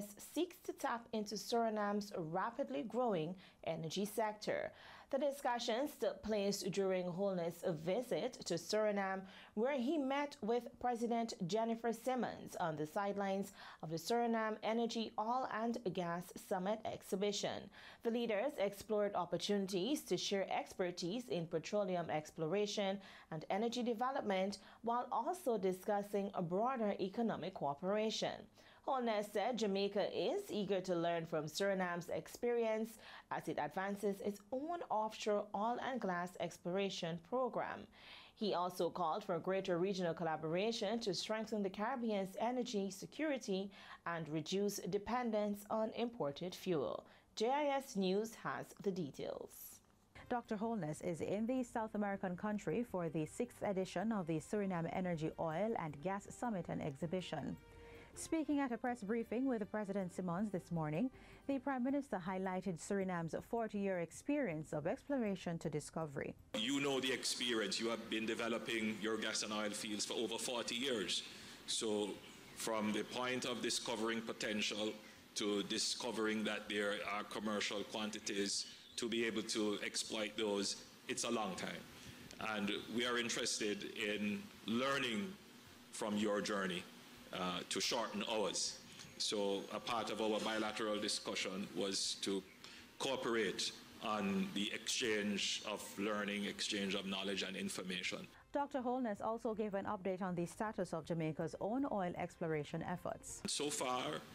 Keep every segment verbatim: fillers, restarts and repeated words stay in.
Holness seeks to tap into Suriname's rapidly growing energy sector. The discussions took place during Holness' visit to Suriname, where he met with President Jennifer Simmons on the sidelines of the Suriname Energy Oil and Gas Summit exhibition. The leaders explored opportunities to share expertise in petroleum exploration and energy development, while also discussing a broader economic cooperation. Holness said Jamaica is eager to learn from Suriname's experience as it advances its own offshore oil and gas exploration program. He also called for greater regional collaboration to strengthen the Caribbean's energy security and reduce dependence on imported fuel. J I S News has the details. Doctor Holness is in the South American country for the sixth edition of the Suriname Energy Oil and Gas Summit and Exhibition. Speaking at a press briefing with President Simmons this morning, the Prime Minister highlighted Suriname's forty-year experience of exploration to discovery. You know the experience. You have been developing your gas and oil fields for over forty years. So from the point of discovering potential to discovering that there are commercial quantities to be able to exploit those, it's a long time. And we are interested in learning from your journey uh, to shorten ours. So a part of our bilateral discussion was to cooperate on the exchange of learning, exchange of knowledge and information. Doctor Holness also gave an update on the status of Jamaica's own oil exploration efforts. So far, uh,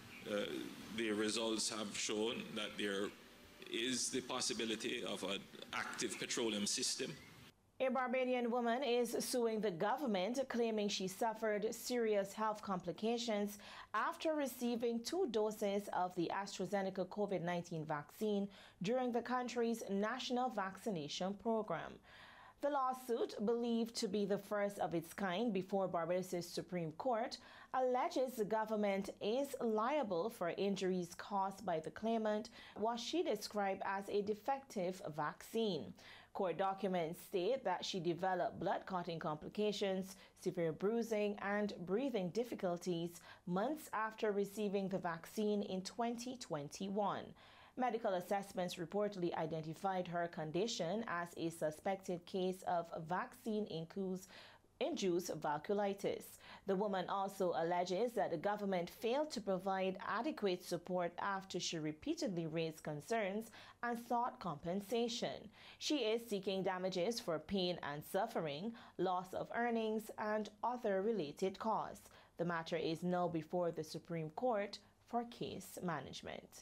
the results have shown that there is the possibility of an active petroleum system. A Barbadian woman is suing the government, claiming she suffered serious health complications after receiving two doses of the AstraZeneca COVID nineteen vaccine during the country's national vaccination program. The lawsuit, believed to be the first of its kind before Barbados' Supreme Court, alleges the government is liable for injuries caused by the claimant, what she described as a defective vaccine. Court documents state that she developed blood clotting complications, severe bruising, and breathing difficulties months after receiving the vaccine in twenty twenty-one. Medical assessments reportedly identified her condition as a suspected case of vaccine-induced vasculitis. The woman also alleges that the government failed to provide adequate support after she repeatedly raised concerns and sought compensation. She is seeking damages for pain and suffering, loss of earnings, and other related costs. The matter is now before the Supreme Court for case management.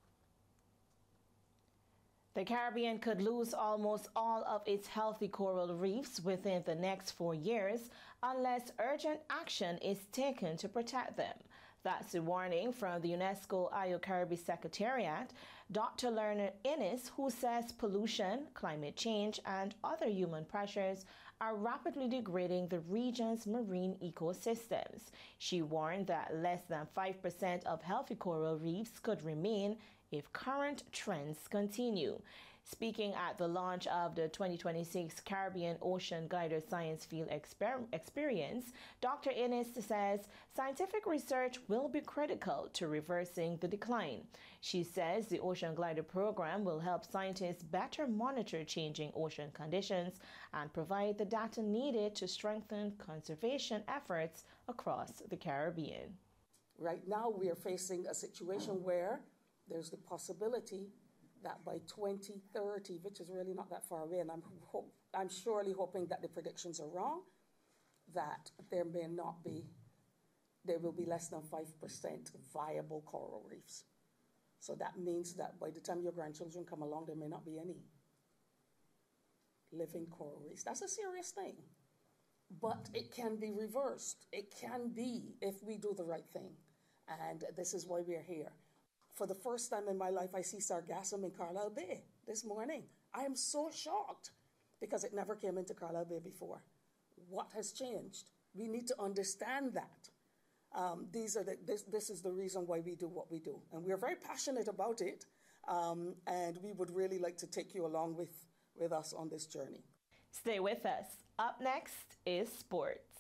The Caribbean could lose almost all of its healthy coral reefs within the next four years unless urgent action is taken to protect them. That's a warning from the UNESCO I O Caribbean Secretariat, Doctor Lerner Innes, who says pollution, climate change, and other human pressures are rapidly degrading the region's marine ecosystems. She warned that less than five percent of healthy coral reefs could remain if current trends continue. Speaking at the launch of the twenty twenty-six Caribbean Ocean Glider Science Field Exper Experience, Doctor Innes says scientific research will be critical to reversing the decline. She says the Ocean Glider program will help scientists better monitor changing ocean conditions and provide the data needed to strengthen conservation efforts across the Caribbean. Right now we are facing a situation where there's the possibility that by twenty thirty, which is really not that far away, and I'm, hope, I'm surely hoping that the predictions are wrong, that there may not be, there will be less than five percent viable coral reefs. So that means that by the time your grandchildren come along, there may not be any living coral reefs. That's a serious thing. But it can be reversed. It can be if we do the right thing. And this is why we're here. For the first time in my life, I see sargassum in Carlisle Bay this morning. I am so shocked because it never came into Carlisle Bay before. What has changed? We need to understand that. Um, these are the, this, this is the reason why we do what we do. And we're very passionate about it. Um, and we would really like to take you along with, with us on this journey. Stay with us. Up next is sports.